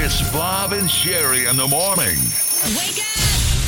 It's Bob and Sherry in the morning. Wake up!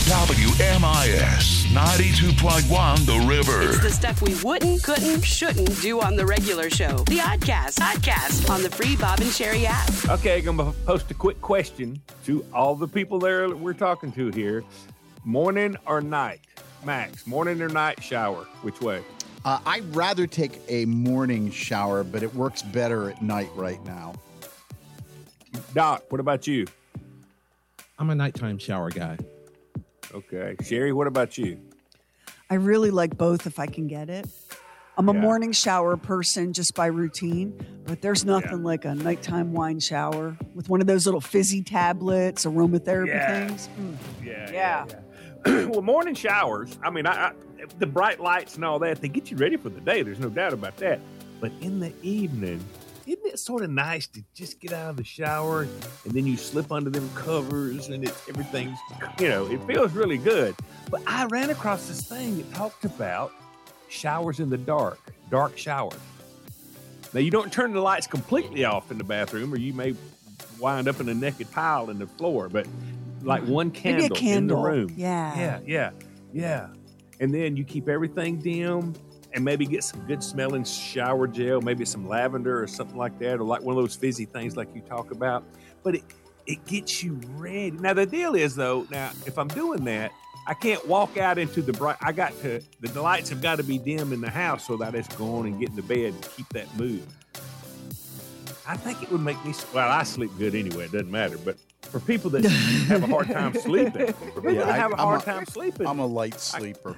WMIS 92.1 The River. It's the stuff we wouldn't, couldn't, shouldn't do on the regular show. The Oddcast on the free Bob and Sherry app. Okay, I'm going to post a quick question to all the people there that we're talking to here. Morning or night? Max, morning or night shower? Which way? I'd rather take a morning shower, but it works better at night right now. Doc, what about you? I'm a nighttime shower guy. Okay. Sherry, what about you? I really like both if I can get it. I'm a morning shower person just by routine, but there's nothing like a nighttime wine shower with one of those little fizzy tablets, aromatherapy things. Yeah. Well, morning showers, I mean, I the bright lights and all that, they get you ready for the day. There's no doubt about that. But in the evening, isn't it sort of nice to just get out of the shower and then you slip under them covers and everything's, it feels really good. But I ran across this thing that talked about showers in the dark showers. Now, you don't turn the lights completely off in the bathroom or you may wind up in a naked tile in the floor, but like one candle, maybe a candle in the room. Yeah. And then you keep everything dim and maybe get some good smelling shower gel, maybe some lavender or something like that, or like one of those fizzy things like you talk about. But it gets you ready. Now, the deal is, though, if I'm doing that, I can't walk out into the bright. The lights have got to be dim in the house so that I just go on and get into bed and keep that mood. I think it would make me, I sleep good anyway. It doesn't matter. But for people that have a hard time sleeping, I'm a light sleeper.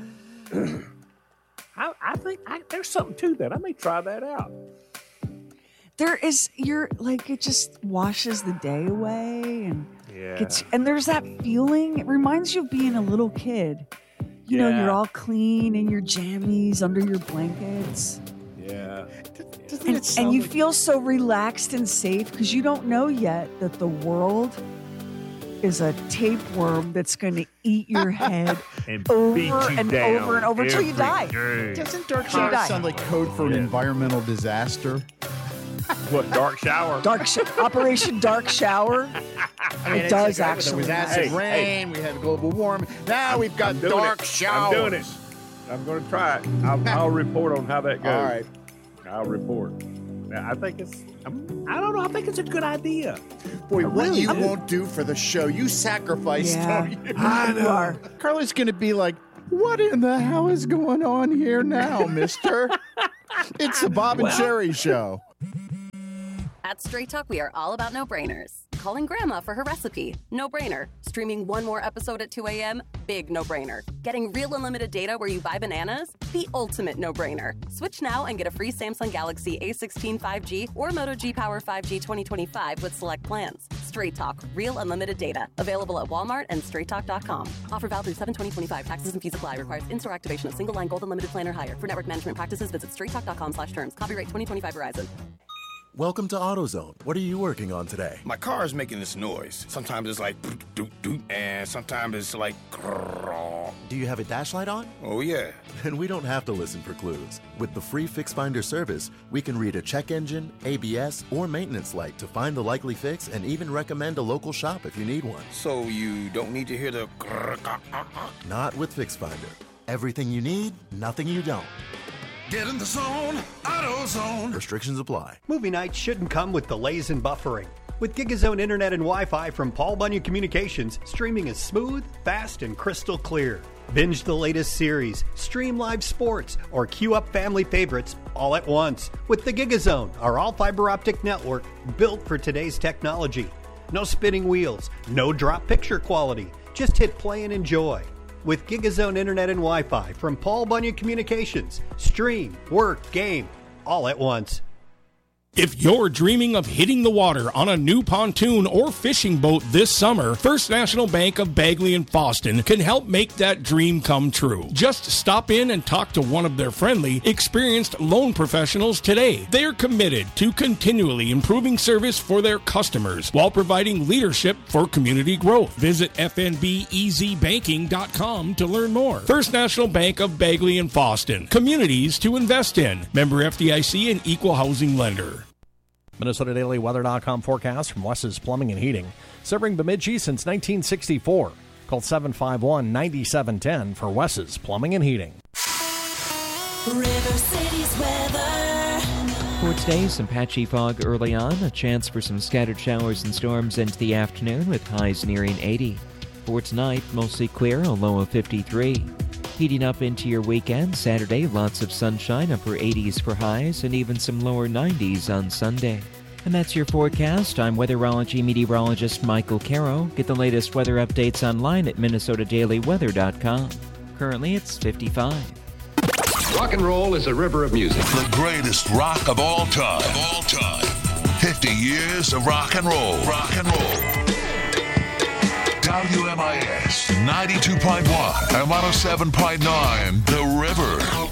I think there's something to that. I may try that out. There is, it just washes the day away and and there's that feeling. It reminds you of being a little kid. You know, you're all clean in your jammies under your blankets. Yeah. And you feel so relaxed and safe because you don't know yet that the world is a tapeworm that's going to eat your head and over beat you and down over and over until you die. Doesn't dark shower sound like code for an environmental disaster? What, dark shower? Operation Dark Shower. It does actually. There was acid rain. We had global warming. Now we've got dark showers. I'm doing it. I'm going to try it. I'll report on how that goes. All right. I'll report. Now, I think I don't know. I think it's a good idea. Boy, what you won't do for the show, you sacrificed. Yeah. I know. Carla's going to be like, what in the hell is going on here now, mister? It's the Bob and Sherry Show. At Straight Talk, we are all about no-brainers. Calling Grandma for her recipe, no-brainer. Streaming one more episode at 2 a.m., big no-brainer. Getting real unlimited data where you buy bananas, the ultimate no-brainer. Switch now and get a free Samsung Galaxy A16 5G or Moto G Power 5G 2025 with select plans. Straight Talk, real unlimited data. Available at Walmart and straighttalk.com. Offer valid through 7/2025. Taxes and fees apply. Requires in-store activation of single line gold unlimited plan or higher. For network management practices, visit straighttalk.com/terms. Copyright 2025 Verizon. Welcome to AutoZone. What are you working on today? My car is making this noise. Sometimes it's like doot doot, and sometimes it's like grrr. Do you have a dash light on? Oh yeah. Then we don't have to listen for clues. With the free Fix Finder service, we can read a check engine, ABS, or maintenance light to find the likely fix and even recommend a local shop if you need one. So you don't need to hear the grrr. Not with Fix Finder. Everything you need, nothing you don't. Get in the zone, AutoZone. Restrictions apply. Movie nights shouldn't come with delays and buffering. With GigaZone Internet and Wi-Fi from Paul Bunyan Communications, streaming is smooth, fast, and crystal clear. Binge the latest series, stream live sports, or queue up family favorites all at once with the GigaZone, our all-fiber optic network built for today's technology. No spinning wheels, no drop picture quality. Just hit play and enjoy. With GigaZone Internet and Wi-Fi from Paul Bunyan Communications. Stream, work, game, all at once. If you're dreaming of hitting the water on a new pontoon or fishing boat this summer, First National Bank of Bagley and Fosston can help make that dream come true. Just stop in and talk to one of their friendly, experienced loan professionals today. They're committed to continually improving service for their customers while providing leadership for community growth. Visit fnbeasybanking.com to learn more. First National Bank of Bagley and Fosston. Communities to invest in. Member FDIC and Equal Housing Lender. MinnesotaDailyWeather.com forecast from Wes's Plumbing and Heating. Serving Bemidji since 1964. Call 751-9710 for Wes's Plumbing and Heating. River City's weather. For today, some patchy fog early on, a chance for some scattered showers and storms into the afternoon with highs nearing 80. For tonight, mostly clear, a low of 53. Heating up into your weekend, Saturday, lots of sunshine, upper 80s for highs, and even some lower 90s on Sunday. And that's your forecast. I'm weatherology meteorologist Michael Caro. Get the latest weather updates online at MinnesotaDailyWeather.com. Currently, it's 55. Rock and roll is a river of music. The greatest rock of all time. 50 years of rock and roll. WMIS 92.1 and 107.9 The River.